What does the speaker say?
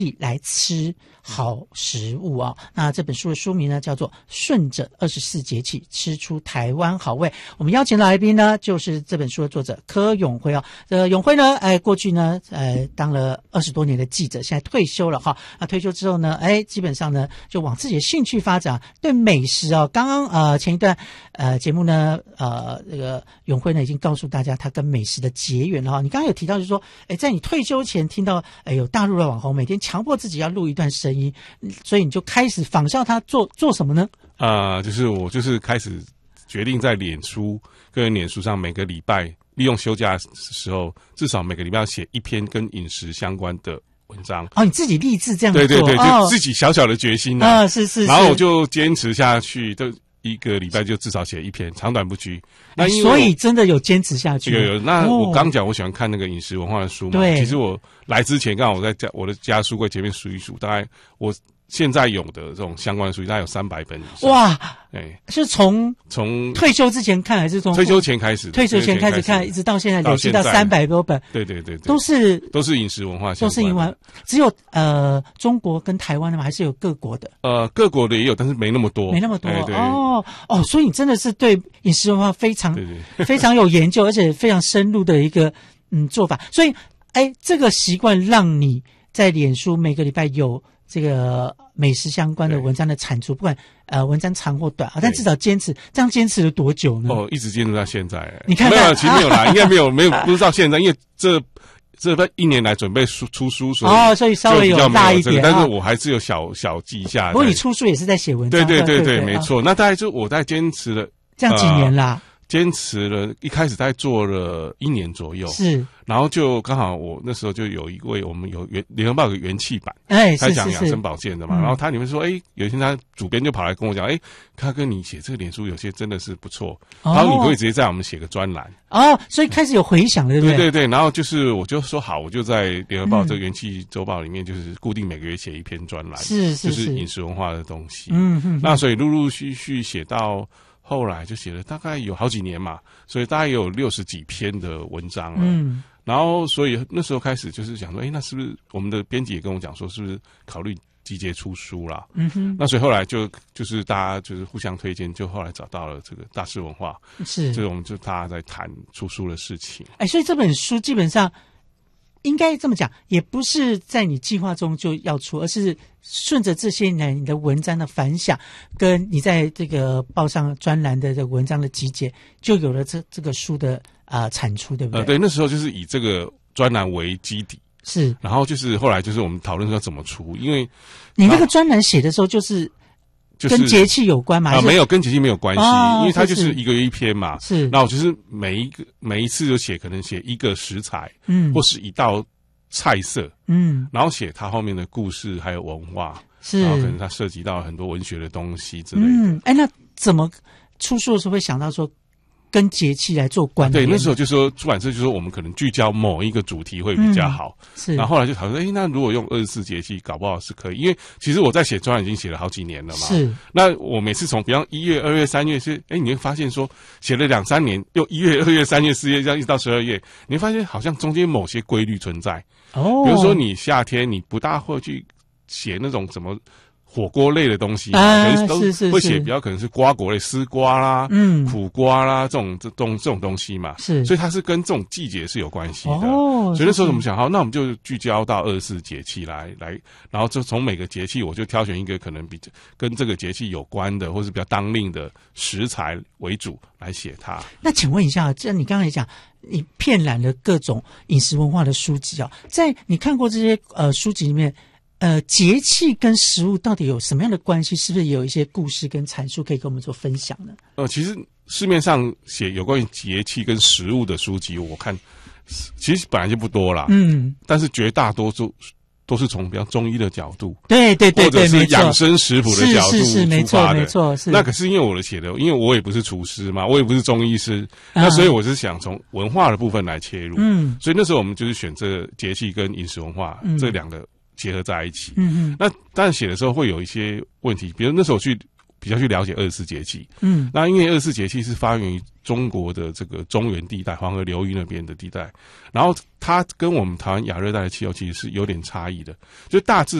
来吃好食物啊。那这本书的书名呢叫做《顺着24节气吃出台湾好味》。我们邀请的来宾呢就是这本书的作者柯永辉啊。永辉呢过去呢当了20多年的记者，现在退休了哈。那退休之后呢基本上呢就往自己的兴趣发展，对美食啊。刚刚前一段节目呢这个永辉呢已经告诉大家他跟美食的结缘了哈。你刚刚有提到就是说在你退休前听到有大陆的网红每天强迫自己要录一段声音，所以你就开始仿效他做什么呢？ 就是我就是开始决定在个人脸书上每个礼拜利用休假的时候，至少每个礼拜要写一篇跟饮食相关的文章。 你自己立志这样做？ 对，就自己小小的决心是。 然后我就坚持下去，就一个礼拜就至少写一篇，长短不拘。那所以真的有坚持下去。 有。那我刚讲我喜欢看那个饮食文化的书嘛。 对。 其实我来之前，刚好我在我的家书柜前面数一数，大概我现在有的这种相关的书，大概有300本以上。 哇！是从退休之前看，还是从退休前开始？ 退休前开始看，一直到现在累积到300多本。 对， 都是饮食文化相关的， 都是饮食。只有中国跟台湾的吗？还是有各国的？ 各国的也有，但是没那么多。 哦，所以你真的是对饮食文化非常非常有研究，而且非常深入的一个做法。所以这个习惯让你在脸书每个礼拜有这个美食相关的文章的产出，不管文章长或短，但至少坚持，这样坚持了多久呢？ 一直坚持到现在。 你看， 没有，其实没有啦，应该没有，不是到现在，因为这1年来准备出书， 所以稍微有大一点， 但是我还是有小记一下。 不过你出书也是在写文章， 对，没错。那大概就我在坚持了这样几年啦。 坚持了，一开始大概做了1年左右， 是， 然后就刚好我那时候就有一位我们有联合报有个元气版，他讲养生保健的嘛，然后他里面说，有一天他主编就跑来跟我讲，他跟你写这个脸书有些真的是不错，然后你可以直接在我们写个专栏所以开始有回响了，对不对？ 对，然后就是我就说好，我就在联合报这个元气周报里面，就是固定每个月写一篇专栏，就是饮食文化的东西，那所以陆陆续续写到。后来就写了大概有好几年嘛，所以大概有60几篇的文章了。然后所以那时候开始就是想说，那是不是我们的编辑也跟我讲说，是不是考虑集结出书啦？那所以后来就是大家就是互相推荐，就后来找到了这个大师文化，所以我们就大家在谈出书的事情。 所以这本书基本上应该这么讲，也不是在你计划中就要出，而是顺着这些年你的文章的反响，跟你在这个报上专栏的这个文章的集结，就有了这个书的产出，对不对？ 对，那时候就是以这个专栏为基底， 是。然后就是后来就是我们讨论说怎么出，因为你那个专栏写的时候就是跟节气有关嘛？ 没有，跟节气没有关系，因为它就是1个月1篇嘛。 是。 那我就是每一次就可能写一个食材，或是一道菜色，然后写它后面的故事还有文化，然后可能它涉及到很多文学的东西之类的。 那怎么出书的时候会想到说跟节气来做关联？ 对，那时候就说出版社就说我们可能聚焦某一个主题会比较好。 是。 然后后来就讨论，那如果用24节气，搞不好是可以，因为其实我在写专栏已经写了好几年了嘛。 是。 那我每次从比方1月、2月、3月是，你会发现说写了2-3年，用1月、2月、3月、4月这样一直到12月，你会发现好像中间某些规律存在。比如说你夏天你不大会去写那种什么火锅类的东西，可能都会写比较可能是瓜果类，丝瓜啦，苦瓜啦，这种东西嘛， 是， 所以它是跟这种季节是有关系的。所以那时候我们想，好，那我们就聚焦到24节气来，然后就从每个节气我就挑选一个可能跟这个节气有关的，或是比较当令的食材为主来写它。 那请问一下，这你刚才讲，你遍览了各种饮食文化的书籍在你看过这些书籍里面。节气跟食物到底有什么样的关系？是不是有一些故事跟阐述可以跟我们做分享呢？ 其实市面上写有关于节气跟食物的书籍，我看其实本来就不多啦。但是绝大多数都是从比较中医的角度， 对， 或者是养生食谱的角度出发的。没错。 那可是因为我的写的，因为我也不是厨师嘛，我也不是中医师，那所以我是想从文化的部分来切入。所以那时候我们就是选这节气跟饮食文化这两个结合在一起。那当然写的时候会有一些问题，比如那时候去比较去了解24节气。那因为24节气是发源于中国的这个中原地带，黄河流域那边的地带，然后它跟我们台湾亚热带的气候其实是有点差异的，就大致